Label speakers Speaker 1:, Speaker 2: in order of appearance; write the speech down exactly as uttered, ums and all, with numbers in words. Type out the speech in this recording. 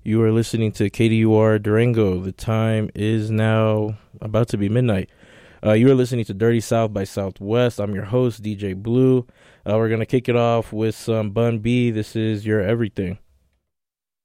Speaker 1: You are listening to K D U R Durango. The time is now about to be midnight. Uh, you are listening to Dirty South by Southwest. I'm your host, D J Blue. Uh, we're going to kick it off with some Bun B. This is Your Everything.